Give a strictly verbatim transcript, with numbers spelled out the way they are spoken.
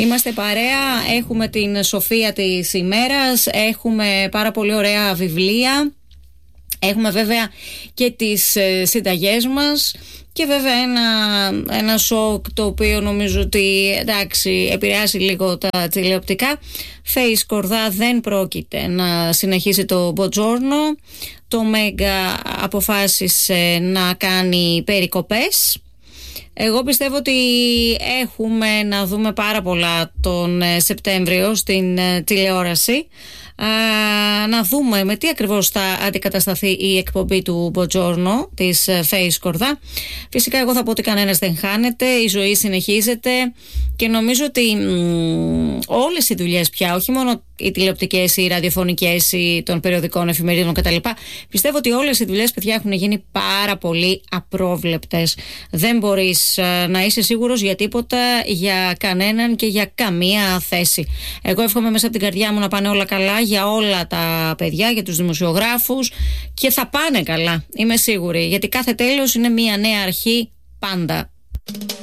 Είμαστε παρέα, έχουμε την Σοφία της ημέρας, έχουμε πάρα πολύ ωραία βιβλία, έχουμε βέβαια και τις ε, συνταγές μας και βέβαια ένα, ένα σοκ το οποίο νομίζω ότι εντάξει επηρεάσει λίγο τα τηλεοπτικά. Face Κορδά δεν πρόκειται να συνεχίσει το Μποτζόρνο. Το Μέγκα αποφάσισε να κάνει περικοπές. Εγώ πιστεύω ότι έχουμε να δούμε πάρα πολλά τον Σεπτέμβριο στην τηλεόραση. Α, να δούμε με τι ακριβώς θα αντικατασταθεί η εκπομπή του Μποτζόρνο της Face Κορδά. Φυσικά εγώ θα πω ότι κανένας δεν χάνεται, η ζωή συνεχίζεται και νομίζω ότι μ, όλες οι δουλειές πια, όχι μόνο οι τηλεοπτικές, οι ραδιοφωνικές, οι των περιοδικών εφημερίδων κτλ. Πιστεύω ότι όλες οι δουλειές, παιδιά, έχουν γίνει πάρα πολύ απρόβλεπτες. Δεν μπορείς α, να είσαι σίγουρος για τίποτα, για κανέναν και για καμία θέση. Εγώ εύχομαι μέσα από την καρδιά μου να πάνε όλα καλά για όλα τα παιδιά, για τους δημοσιογράφους, και θα πάνε καλά, είμαι σίγουρη, γιατί κάθε τέλος είναι μια νέα αρχή πάντα.